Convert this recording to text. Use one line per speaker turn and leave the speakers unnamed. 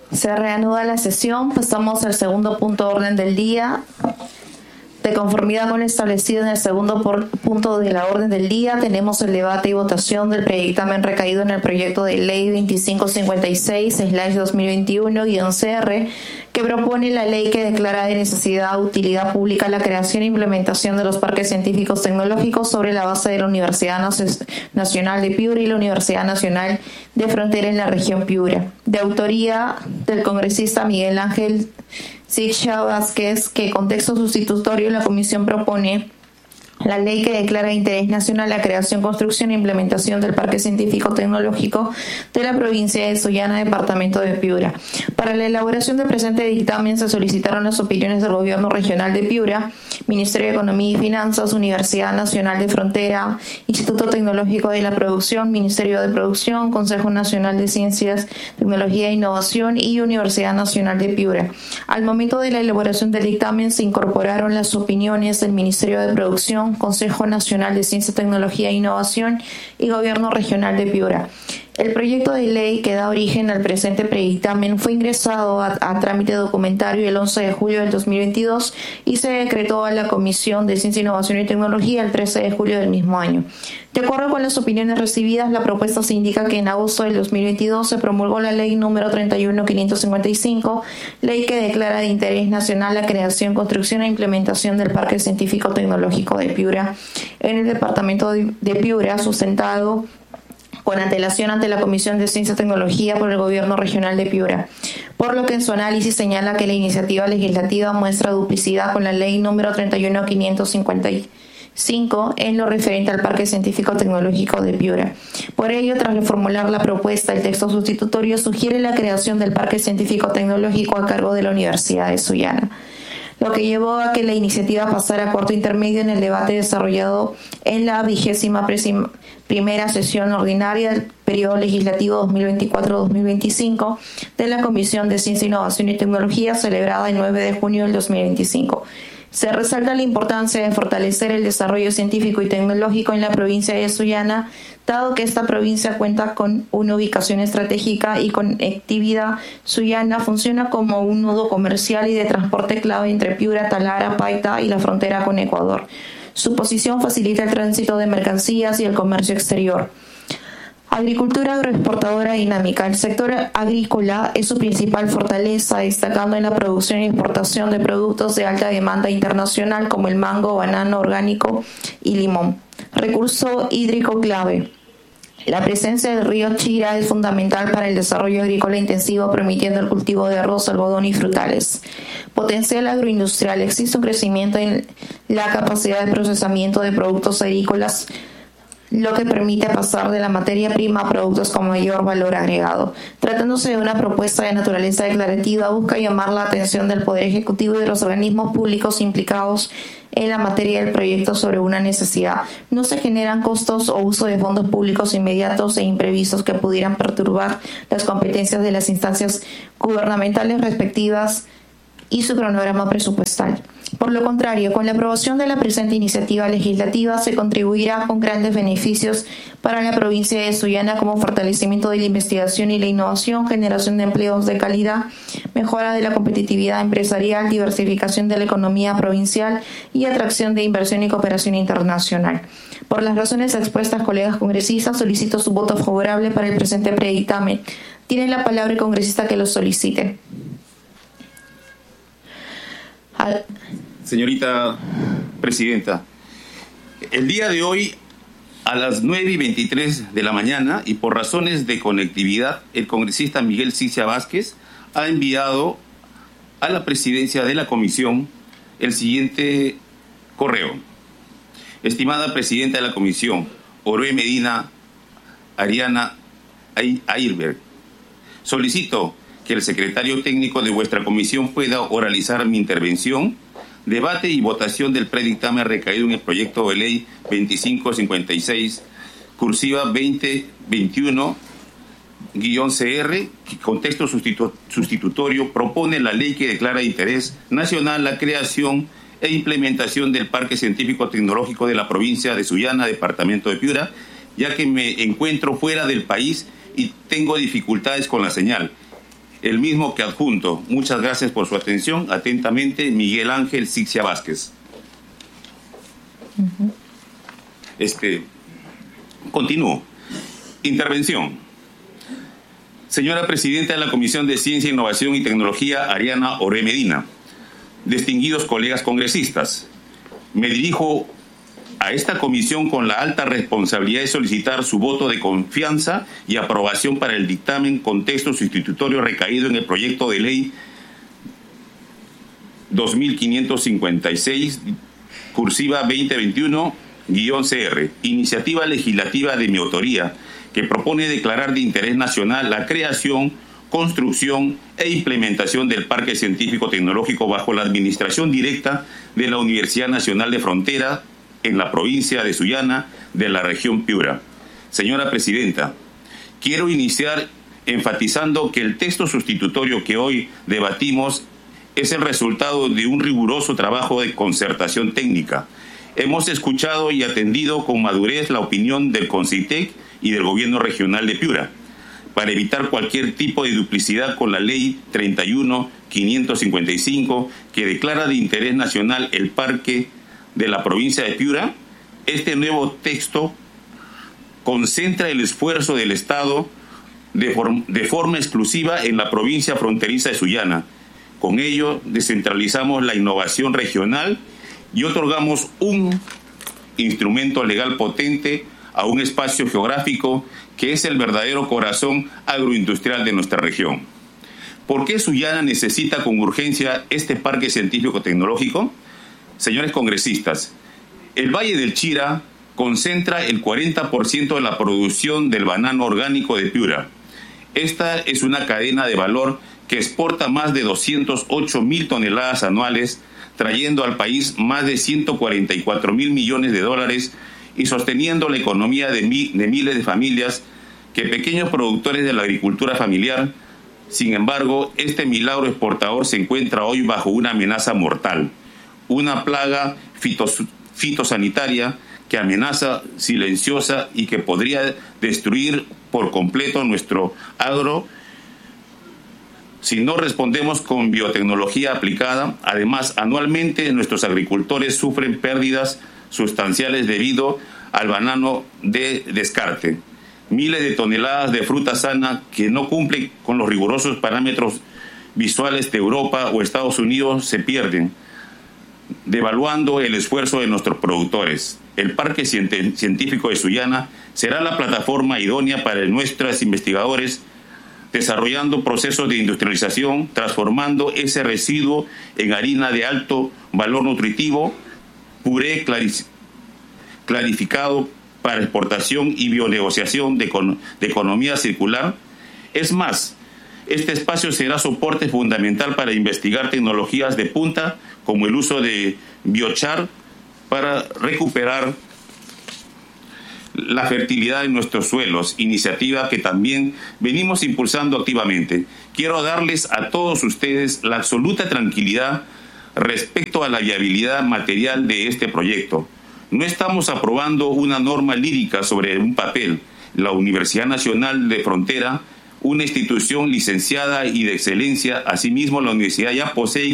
Se reanuda la sesión. Pasamos al segundo punto de orden del día. De conformidad con lo establecido en el segundo punto de la orden del día, tenemos el debate y votación del predictamen recaído en el proyecto de ley 2556/2021-CR, que propone la ley que declara de necesidad de utilidad pública la creación e implementación de los parques científicos tecnológicos sobre la base de la Universidad Nacional de Piura y la Universidad Nacional de Frontera en la región Piura, de autoría del congresista Miguel Ángel Sicha Vázquez, que con texto sustitutorio la Comisión propone la ley que declara de interés nacional la creación, construcción e implementación del Parque Científico Tecnológico de la provincia de Sullana, departamento de Piura. Para la elaboración del presente dictamen se solicitaron las opiniones del Gobierno Regional de Piura, Ministerio de Economía y Finanzas, Universidad Nacional de Frontera, Instituto Tecnológico de la Producción, Ministerio de Producción, Consejo Nacional de Ciencias, Tecnología e Innovación y Universidad Nacional de Piura. Al momento de la elaboración del dictamen se incorporaron las opiniones del Ministerio de Producción, Consejo Nacional de Ciencia, Tecnología e Innovación y Gobierno Regional de Piura. El proyecto de ley que da origen al presente predictamen fue ingresado a trámite documentario el 11 de julio del 2022 y se decretó a la Comisión de Ciencia, Innovación y Tecnología el 13 de julio del mismo año. De acuerdo con las opiniones recibidas, la propuesta se indica que en agosto del 2022 se promulgó la ley número 31.555, ley que declara de interés nacional la creación, construcción e implementación del Parque Científico Tecnológico de Piura en el departamento de Piura, sustentado con antelación ante la Comisión de Ciencia y Tecnología por el Gobierno Regional de Piura, por lo que en su análisis señala que la iniciativa legislativa muestra duplicidad con la ley número 31.555 en lo referente al Parque Científico Tecnológico de Piura. Por ello, tras reformular la propuesta, el texto sustitutorio sugiere la creación del Parque Científico Tecnológico a cargo de la Universidad de Sullana, lo que llevó a que la iniciativa pasara a cuarto intermedio en el debate desarrollado en la 21ª sesión ordinaria del periodo legislativo 2024-2025 de la Comisión de Ciencia, Innovación y Tecnología, celebrada el 9 de junio del 2025. Se resalta la importancia de fortalecer el desarrollo científico y tecnológico en la provincia de Sullana, dado que esta provincia cuenta con una ubicación estratégica y conectividad. Sullana funciona como un nudo comercial y de transporte clave entre Piura, Talara, Paita y la frontera con Ecuador. Su posición facilita el tránsito de mercancías y el comercio exterior. Agricultura agroexportadora dinámica. El sector agrícola es su principal fortaleza, destacando en la producción y exportación de productos de alta demanda internacional como el mango, banano orgánico y limón. Recurso hídrico clave. La presencia del río Chira es fundamental para el desarrollo agrícola intensivo, permitiendo el cultivo de arroz, algodón y frutales. Potencial agroindustrial. Existe un crecimiento en la capacidad de procesamiento de productos agrícolas, lo que permite pasar de la materia prima a productos con mayor valor agregado. Tratándose de una propuesta de naturaleza declarativa, busca llamar la atención del Poder Ejecutivo y de los organismos públicos implicados en la materia del proyecto sobre una necesidad. No se generan costos o uso de fondos públicos inmediatos e imprevistos que pudieran perturbar las competencias de las instancias gubernamentales respectivas y su cronograma presupuestal. Por lo contrario, con la aprobación de la presente iniciativa legislativa se contribuirá con grandes beneficios para la provincia de Sullana, como fortalecimiento de la investigación y la innovación, generación de empleos de calidad, mejora de la competitividad empresarial, diversificación de la economía provincial y atracción de inversión y cooperación internacional. Por las razones expuestas, colegas congresistas, solicito su voto favorable para el presente predictamen. Tiene la palabra el congresista que lo solicite.
Señorita Presidenta, el día de hoy a las 9:23 de la mañana y por razones de conectividad, el congresista Miguel Sicha Vázquez ha enviado a la presidencia de la comisión el siguiente correo. Estimada Presidenta de la Comisión, Oroe Medina Ariana Airberg, solicito que el secretario técnico de vuestra comisión pueda oralizar mi intervención, debate y votación del predictamen recaído en el proyecto de ley 2556, cursiva 2021-CR, que con texto sustitutorio propone la ley que declara de interés nacional la creación e implementación del Parque Científico Tecnológico de la provincia de Sullana, departamento de Piura, ya que me encuentro fuera del país y tengo dificultades con la señal. el mismo que adjunto. Muchas gracias por su atención. Atentamente, Miguel Ángel Sixia Vázquez. Continúo. Intervención. Señora Presidenta de la Comisión de Ciencia, Innovación y Tecnología, Ariana Oré Medina. Distinguidos colegas congresistas, me dirijo a esta comisión con la alta responsabilidad de solicitar su voto de confianza y aprobación para el dictamen con texto sustitutorio recaído en el proyecto de ley 2556, cursiva 2021-CR, iniciativa legislativa de mi autoría, que propone declarar de interés nacional la creación, construcción e implementación del Parque Científico Tecnológico bajo la administración directa de la Universidad Nacional de Frontera en la provincia de Sullana, de la región Piura. Señora Presidenta, quiero iniciar enfatizando que el texto sustitutorio que hoy debatimos es el resultado de un riguroso trabajo de concertación técnica. Hemos escuchado y atendido con madurez la opinión del CONCITEC y del Gobierno Regional de Piura, para evitar cualquier tipo de duplicidad con la Ley 31.555, que declara de interés nacional el Parque de la provincia de Piura. Este nuevo texto concentra el esfuerzo del Estado de forma exclusiva en la provincia fronteriza de Sullana. Con ello, descentralizamos la innovación regional y otorgamos un instrumento legal potente a un espacio geográfico que es el verdadero corazón agroindustrial de nuestra región. ¿Por qué Sullana necesita con urgencia este parque científico-tecnológico? Señores congresistas, el Valle del Chira concentra el 40% de la producción del banano orgánico de Piura. Esta es una cadena de valor que exporta más de 208.000 toneladas anuales, trayendo al país más de 144.000 millones de dólares y sosteniendo la economía de miles de familias que pequeños productores de la agricultura familiar. Sin embargo, este milagro exportador se encuentra hoy bajo una amenaza mortal, una plaga fitosanitaria que amenaza silenciosa y que podría destruir por completo nuestro agro si no respondemos con biotecnología aplicada. Además, anualmente nuestros agricultores sufren pérdidas sustanciales debido al banano de descarte. Miles de toneladas de fruta sana que no cumplen con los rigurosos parámetros visuales de Europa o Estados Unidos se pierden, devaluando el esfuerzo de nuestros productores. El Parque Científico de Sullana será la plataforma idónea para nuestros investigadores, desarrollando procesos de industrialización, transformando ese residuo en harina de alto valor nutritivo, puré clarificado para exportación y bionegociación de economía circular. Es más, este espacio será soporte fundamental para investigar tecnologías de punta como el uso de biochar para recuperar la fertilidad de nuestros suelos, iniciativa que también venimos impulsando activamente. Quiero darles a todos ustedes la absoluta tranquilidad respecto a la viabilidad material de este proyecto. No estamos aprobando una norma lírica sobre un papel. La Universidad Nacional de Frontera, una institución licenciada y de excelencia, asimismo la universidad ya posee